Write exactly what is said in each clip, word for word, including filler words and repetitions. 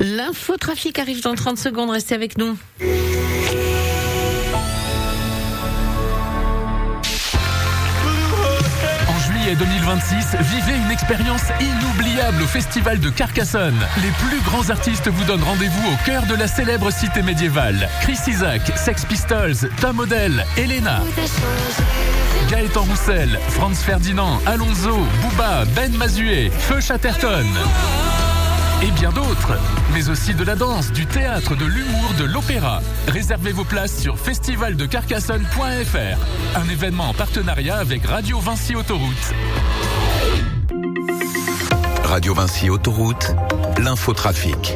L'infotrafic arrive dans trente secondes, restez avec nous. deux mille vingt-six, vivez une expérience inoubliable au Festival de Carcassonne. Les plus grands artistes vous donnent rendez-vous au cœur de la célèbre cité médiévale. Chris Isaak, Sex Pistols, Tom Odell, Elena, Gaëtan Roussel, Franz Ferdinand, Alonso, Booba, Ben Mazué, Feu Chatterton et bien d'autres, mais aussi de la danse, du théâtre, de l'humour, de l'opéra. Réservez vos places sur festival de carcassonne point f r, un événement en partenariat avec Radio Vinci Autoroute. Radio Vinci Autoroute, l'infotrafic.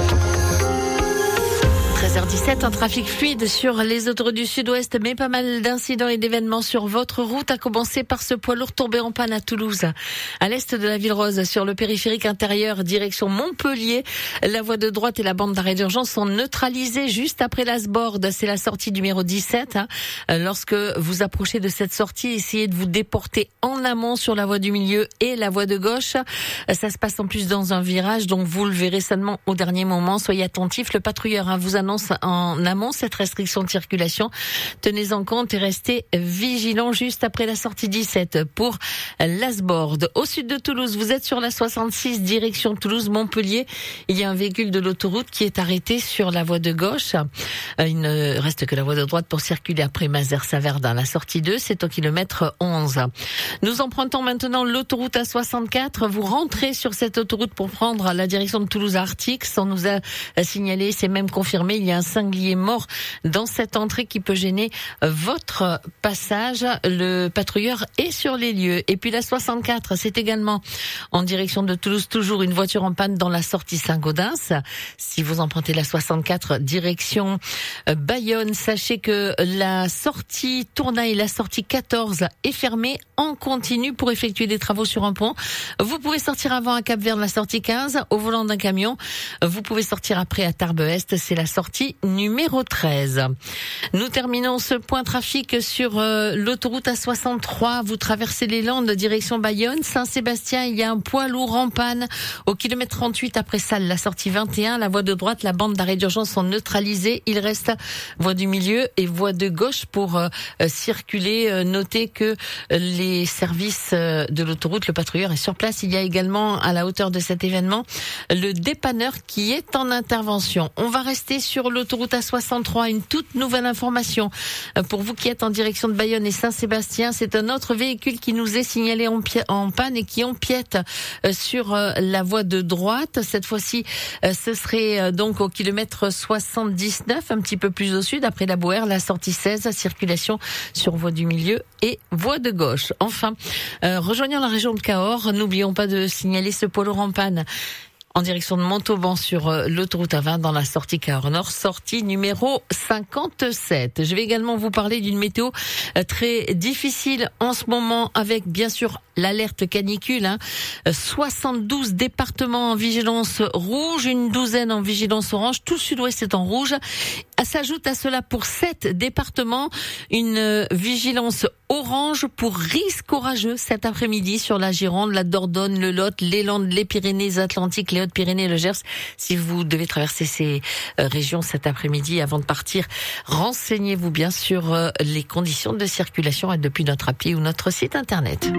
treize heures dix-sept, un trafic fluide sur les autoroutes du sud-ouest, mais pas mal d'incidents et d'événements sur votre route, à commencer par ce poids lourd tombé en panne à Toulouse. À l'est de la ville rose, sur le périphérique intérieur, direction Montpellier, la voie de droite et la bande d'arrêt d'urgence sont neutralisées juste après l'Asbord. C'est la sortie numéro dix-sept. Hein. Lorsque vous approchez de cette sortie, essayez de vous déporter en amont sur la voie du milieu et la voie de gauche. Ça se passe en plus dans un virage, donc vous le verrez seulement au dernier moment. Soyez attentifs. Le patrouilleur hein, vous annonce en amont cette restriction de circulation. Tenez-en compte et restez vigilants juste après la sortie dix-sept pour l'Asbord. Au sud de Toulouse, vous êtes sur la soixante-six, direction Toulouse-Montpellier. Il y a un véhicule de l'autoroute qui est arrêté sur la voie de gauche. Il ne reste que la voie de droite pour circuler après Mazères-Saverdin. La sortie deux, c'est au kilomètre onze. Nous empruntons maintenant l'autoroute A soixante-quatre. Vous rentrez sur cette autoroute pour prendre la direction de Toulouse à Artix. On nous a signalé, c'est même confirmé, il y a un sanglier mort dans cette entrée qui peut gêner votre passage. Le patrouilleur est sur les lieux. Et puis la soixante-quatre, c'est également en direction de Toulouse, toujours une voiture en panne dans la sortie Saint-Gaudens. Si vous empruntez la soixante-quatre direction Bayonne, sachez que la sortie Tournai, la sortie quatorze est fermée en continu pour effectuer des travaux sur un pont. Vous pouvez sortir avant à Cap-Vert de la sortie quinze au volant d'un camion. Vous pouvez sortir après à Tarbes-Est, c'est la sortie numéro treize. Nous terminons ce point trafic sur euh, l'autoroute A soixante-trois. Vous traversez les Landes, direction Bayonne. Saint-Sébastien, il y a un poids lourd en panne au kilomètre trente-huit après Salles, la sortie vingt et un. La voie de droite, la bande d'arrêt d'urgence sont neutralisées. Il reste voie du milieu et voie de gauche pour euh, circuler. Euh, notez que les services euh, de l'autoroute, le patrouilleur est sur place. Il y a également, à la hauteur de cet événement, le dépanneur qui est en intervention. On va rester sur Sur l'autoroute A soixante-trois, une toute nouvelle information pour vous qui êtes en direction de Bayonne et Saint-Sébastien. C'est un autre véhicule qui nous est signalé en, pi- en panne et qui empiète sur la voie de droite. Cette fois-ci, ce serait donc au kilomètre soixante-dix-neuf, un petit peu plus au sud, après la Boère, la sortie seize, circulation sur voie du milieu et voie de gauche. Enfin, euh, rejoignant la région de Cahors, n'oublions pas de signaler ce poids lourd en panne en direction de Montauban sur l'autoroute A vingt dans la sortie Cahors Nord, sortie numéro cinquante-sept. Je vais également vous parler d'une météo très difficile en ce moment avec bien sûr l'alerte canicule. Hein. soixante-douze départements en vigilance rouge, une douzaine en vigilance orange, tout le sud-ouest est en rouge. S'ajoute à cela pour sept départements une vigilance orange pour risque orageux cet après-midi sur la Gironde, la Dordogne, le Lot, les Landes, les Pyrénées-Atlantiques, les Hautes-Pyrénées, le Gers. Si vous devez traverser ces régions cet après-midi avant de partir, renseignez-vous bien sur les conditions de circulation et depuis notre appli ou notre site internet.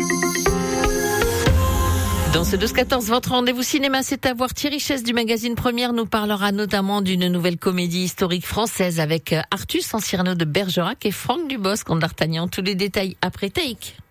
Dans ce douze quatorze, votre rendez-vous cinéma, c'est à voir. Thierry Chess du magazine Première nous parlera notamment d'une nouvelle comédie historique française avec Artus en Cyrano de Bergerac et Franck Dubosc en D'Artagnan. Tous les détails après Take.